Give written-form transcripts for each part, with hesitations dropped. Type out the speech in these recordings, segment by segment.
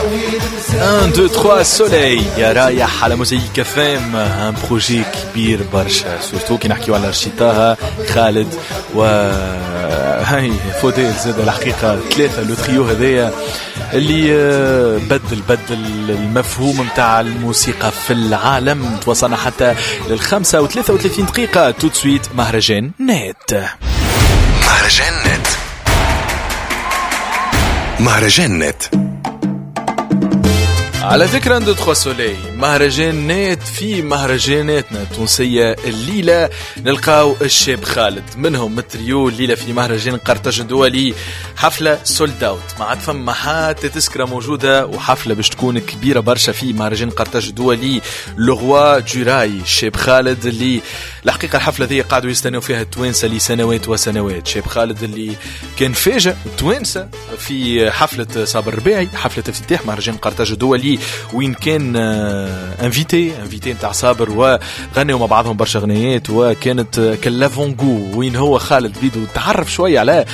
1, 2, 3 soleil يا رايح على موزايك فام. ان بروجي كبير برشا سورتو كي نحكيو على رشيطاها خالد و هاي فوديل زاد الحقيقة ثلاثة لو تريو هذايا اللي بدل المفهوم متاع الموسيقى في العالم. توصلنا حتى لل5 و33 دقيقة. تو سويت مهرجان نت. مهرجان نت على ذكر 1 2 3 سولي مهرجان نت. في مهرجاناتنا التونسية الليلة نلقاو الشاب خالد منهم متريو الليلة في مهرجان قرطاج الدولي. حفلة سولد اوت ما عاد فما حتى تذكرة موجودة وحفلة باش تكون كبيرة برشا في مهرجان قرطاج الدولي. لغوا جوراي الشاب خالد اللي الحقيقة الحفلة ذي قاعدوا يستنوا فيها التوانسة لسنوات وسنوات. شاب خالد اللي كان فاجأ التوانسة في حفلة صابر الرباعي حفلة افتتاح مهرجان قرطاج الدولي وين كان انفيتي متاع صابر وغنوا مع بعضهم برشا غنيات وكانت كلافونغو وين هو خالد بيدو تعرف شوية على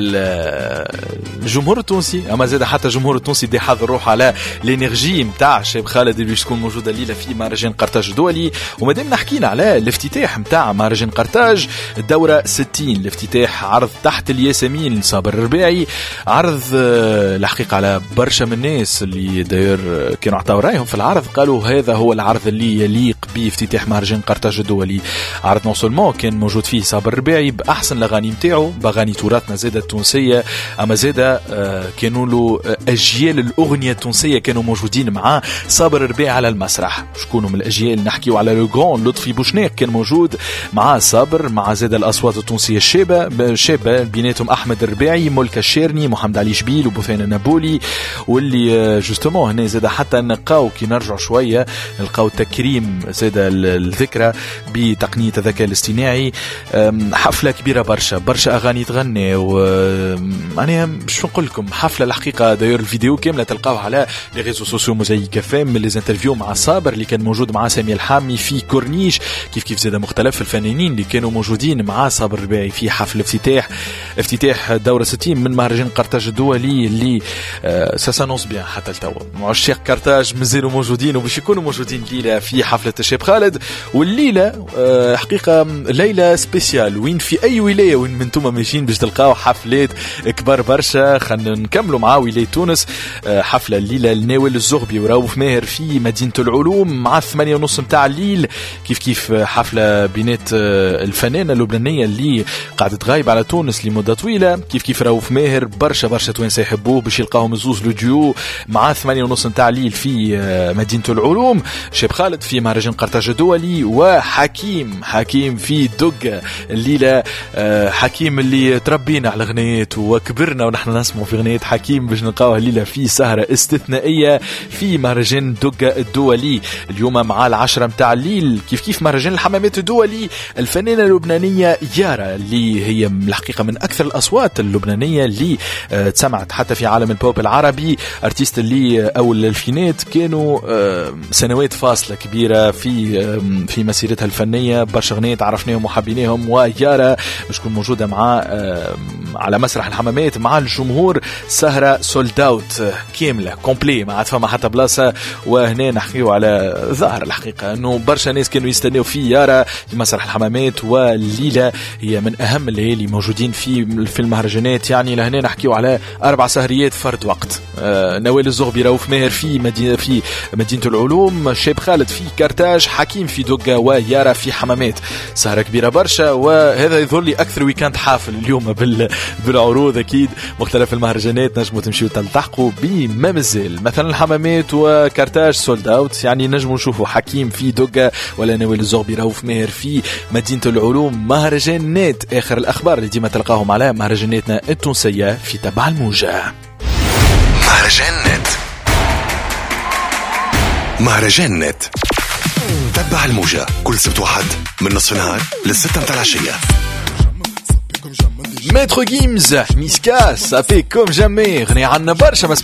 الجمهور التونسي. اما زاد حتى الجمهور التونسي دي حاضر روح على الانرجي متاع شاب خالد اللي تكون موجودة الليلة في مهرجان قرطاج الدولي. ومادام نحكينا على الافتتاح متاع مهرجان قرطاج الدورة 60 الافتتاح عرض تحت الياسمين صابر الرباعي عرض الحقيقة على برشا من الناس اللي داير كانوا عطاو رايهم في العرض قالوا هذا هو العرض اللي يليق بافتتاح مهرجان قرطاج الدولي. عرض نون سولمون كان موجود فيه صابر الرباعي باحسن الاغاني نتاعو باغاني تراثنا زاده التونسيه اما زاده كانوا له اجيال الاغنيه التونسيه كانوا موجودين مع صابر الرباعي على المسرح. شكونوا من الاجيال نحكيو على لو غران لطفي بوشناق كان موجود مع صابر مع زاده الاصوات التونسيه الشابه بيناتهم احمد الرباعي ملكه الشيرني محمد علي جبيل وبوثينه النابولي واللي جوستومون هنا زاده حتى نلقاو كي نرجع شويه نلقاو تكريم زاده الذكرى بتقنيه الذكاء الاصطناعي. حفله كبيره برشا اغاني تغني وانا باش نقول لكم حفله الحقيقه داير الفيديو كامله تلقاوه على لي ريزو سوسيو موزايك فام من لي انترفيو مع صابر اللي كان موجود مع سامي الحامي في كورنيش كيف زاده مختلف الفنانين اللي كانوا موجودين مع صابر الرباعي في حفل افتتاح دوره 60 من مهرجان قرطاج الدولي اللي ساسانوس بيان حتى التو عشاق قرطاج مازالوا موجودين وباش يكونوا موجودين الليله في حفله الشاب خالد. والليله حقيقه ليله سبيسيال وين في اي ولايه وين انتم ماشيين باش تلقاو حفلات كبار برشا. خلينا نكملوا مع ولايه تونس حفله الليله لناول الزغبي وراوف ماهر في مدينه العلوم مع 8:30 متاع الليل. كيف حفله بينات الفنانه اللبنانيه اللي قاعده غايبه على تونس لمده طويله كيف راوف ماهر برشا توانسه يحبوه باش يلقاهم زوز لو ديو مع 8:30 متاع الليل في مدينة العلوم. شاب خالد في مهرجان قرطاج الدولي وحكيم في دق الليلة. حكيم اللي تربينا على غنيات وكبرنا ونحن نسمع في غنيات حكيم باش نلقاوها الليلة في سهرة استثنائية في مهرجان دق الدولي اليوم مع 10 متاع الليل. كيف مهرجان الحمامات الدولي الفنانة اللبنانية يارا اللي هي الحقيقة من أكثر الأصوات اللبنانية اللي تسمعت حتى في عالم البوب العربي. ارتيست اللي أول الفينات كانوا سنوات فاصلة كبيرة في مسيرتها الفنية برشا غنيات عرفناهم وحبيناهم ويارا باش تكون موجودة مع على مسرح الحمامات مع الجمهور سهرة سولد اوت كاملة كومبلي ما عاد فما حتى بلاصة. وهنا نحكيو على ظاهر الحقيقة انه برشا ناس كانوا يستناو في يارا في مسرح الحمامات والليلة هي من اهم الليالي موجودين في المهرجانات. يعني لهنا نحكيو على 4 سهريات فرد وقت. نوال الزغبي راوف ماهر في مدينة العلوم شاب خالد في كرتاج حكيم في دقة ويارا في حمامات. سهرة كبيرة برشا وهذا يظهر لي أكثر ويكاند حافل اليوم بالعروض. أكيد مختلف المهرجانات نجموا تمشيوا تلتحقوا بما مازال مثلا الحمامات وكرتاج سولد اوت يعني نجموا نشوفوا حكيم في دقة ولا نوال الزغبي راوف ماهر في مدينة العلوم. مهرجان نت آخر الأخبار اللي ديما تلقاهم على مهرجاناتنا التونسية في تبع الموجة. مهرجان نت تبع الموجة كل سبت واحد من نصف النهار للستة متاع العشية. Maître Gims, Niska, ça fait comme jamais. غني عنا برشا ما